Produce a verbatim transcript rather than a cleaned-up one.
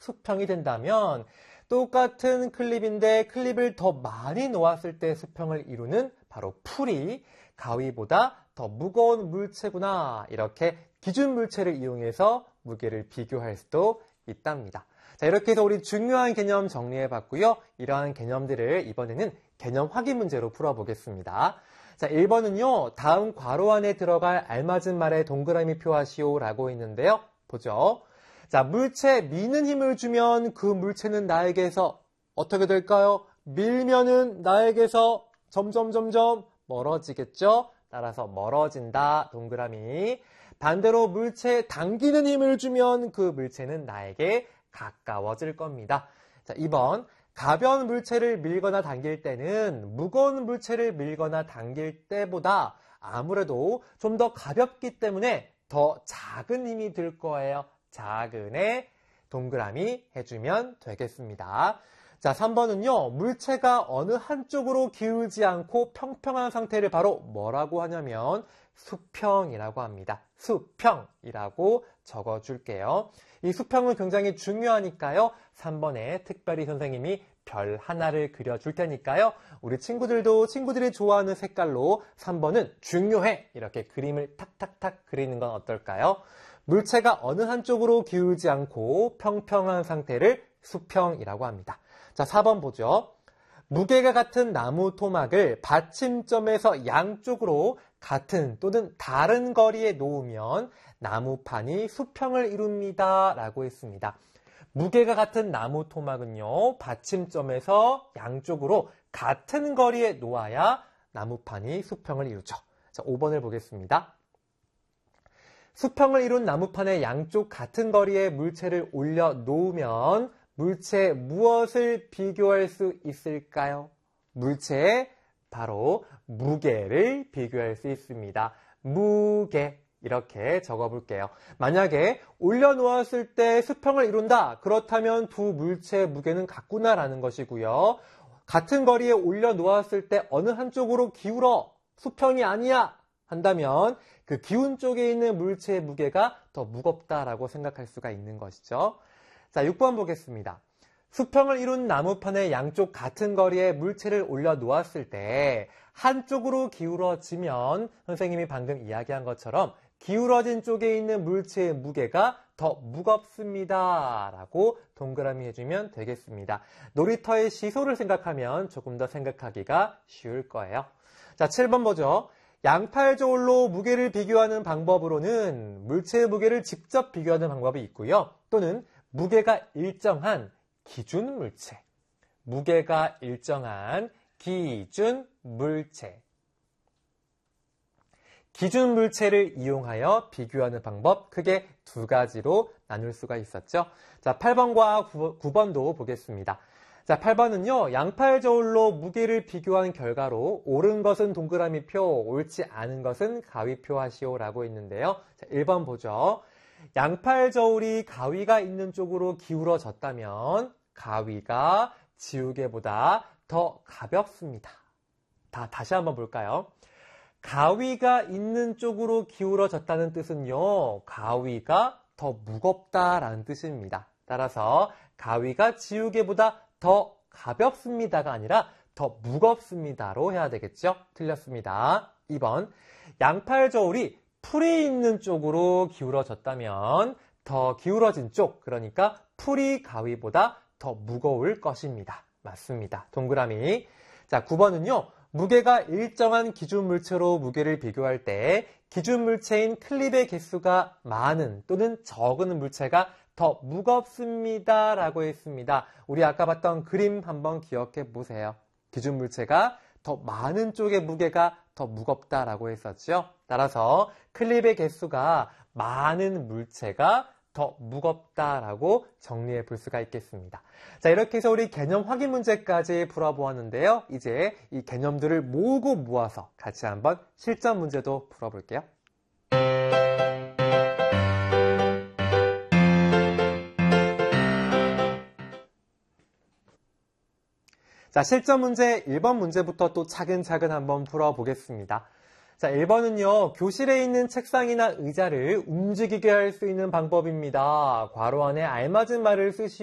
수평이 된다면 똑같은 클립인데 클립을 더 많이 놓았을 때 수평을 이루는 바로 풀이 가위보다 더 무거운 물체구나. 이렇게 기준 물체를 이용해서 무게를 비교할 수도 있답니다. 자, 이렇게 해서 우리 중요한 개념 정리해 봤고요. 이러한 개념들을 이번에는 개념 확인 문제로 풀어보겠습니다. 자, 일 번은요. 다음 괄호 안에 들어갈 알맞은 말에 동그라미 표하시오 라고 있는데요. 보죠. 자, 물체 미는 힘을 주면 그 물체는 나에게서 어떻게 될까요? 밀면은 나에게서 점점 점점 멀어지겠죠? 따라서 멀어진다. 동그라미. 반대로 물체에 당기는 힘을 주면 그 물체는 나에게 가까워질 겁니다. 자, 이 번. 가벼운 물체를 밀거나 당길 때는 무거운 물체를 밀거나 당길 때보다 아무래도 좀 더 가볍기 때문에 더 작은 힘이 들 거예요. 작은에 동그라미 해주면 되겠습니다. 자, 삼 번은요. 물체가 어느 한쪽으로 기울지 않고 평평한 상태를 바로 뭐라고 하냐면 수평이라고 합니다. 수평이라고 적어줄게요. 이 수평은 굉장히 중요하니까요. 삼 번에 특별히 선생님이 별 하나를 그려줄 테니까요. 우리 친구들도 친구들이 좋아하는 색깔로 삼 번은 중요해. 이렇게 그림을 탁탁탁 그리는 건 어떨까요? 물체가 어느 한쪽으로 기울지 않고 평평한 상태를 수평이라고 합니다. 자, 사 번 보죠. 무게가 같은 나무 토막을 받침점에서 양쪽으로 같은 또는 다른 거리에 놓으면 나무판이 수평을 이룹니다. 라고 했습니다. 무게가 같은 나무 토막은요. 받침점에서 양쪽으로 같은 거리에 놓아야 나무판이 수평을 이루죠. 자, 오 번을 보겠습니다. 수평을 이룬 나무판의 양쪽 같은 거리에 물체를 올려 놓으면 물체 무엇을 비교할 수 있을까요? 물체의 바로 무게를 비교할 수 있습니다. 무게 이렇게 적어볼게요. 만약에 올려놓았을 때 수평을 이룬다. 그렇다면 두 물체의 무게는 같구나라는 것이고요. 같은 거리에 올려놓았을 때 어느 한쪽으로 기울어 수평이 아니야 한다면 그 기운 쪽에 있는 물체의 무게가 더 무겁다라고 생각할 수가 있는 것이죠. 자, 육 번 보겠습니다. 수평을 이룬 나무판의 양쪽 같은 거리에 물체를 올려놓았을 때 한쪽으로 기울어지면 선생님이 방금 이야기한 것처럼 기울어진 쪽에 있는 물체의 무게가 더 무겁습니다. 라고 동그라미 해주면 되겠습니다. 놀이터의 시소를 생각하면 조금 더 생각하기가 쉬울 거예요. 자, 칠 번 보죠. 양팔 저울로 무게를 비교하는 방법으로는 물체의 무게를 직접 비교하는 방법이 있고요. 또는 무게가 일정한 기준 물체, 무게가 일정한 기준 물체, 기준 물체를 이용하여 비교하는 방법 크게 두 가지로 나눌 수가 있었죠. 자, 팔 번과 구 번도 보겠습니다. 자, 팔 번은요. 양팔 저울로 무게를 비교한 결과로 옳은 것은 동그라미 표, 옳지 않은 것은 가위표 하시오라고 있는데요. 자, 일 번 보죠. 양팔 저울이 가위가 있는 쪽으로 기울어졌다면 가위가 지우개보다 더 가볍습니다. 다, 다시 한번 볼까요? 가위가 있는 쪽으로 기울어졌다는 뜻은요. 가위가 더 무겁다라는 뜻입니다. 따라서 가위가 지우개보다 더 가볍습니다가 아니라 더 무겁습니다로 해야 되겠죠? 틀렸습니다. 이 번. 양팔 저울이 풀이 있는 쪽으로 기울어졌다면 더 기울어진 쪽, 그러니까 풀이 가위보다 더 무거울 것입니다. 맞습니다. 동그라미. 자, 구 번은요. 무게가 일정한 기준 물체로 무게를 비교할 때 기준 물체인 클립의 개수가 많은 또는 적은 물체가 더 무겁습니다. 라고 했습니다. 우리 아까 봤던 그림 한번 기억해 보세요. 기준 물체가 더 많은 쪽의 무게가 더 무겁다라고 했었죠. 따라서 클립의 개수가 많은 물체가 더 무겁다라고 정리해 볼 수가 있겠습니다. 자, 이렇게 해서 우리 개념 확인 문제까지 풀어보았는데요. 이제 이 개념들을 모으고 모아서 같이 한번 실전 문제도 풀어볼게요. 자, 실전 문제 일 번 문제부터 또 차근차근 한번 풀어보겠습니다. 자, 일 번은요. 교실에 있는 책상이나 의자를 움직이게 할 수 있는 방법입니다. 괄호 안에 알맞은 말을 쓰시오.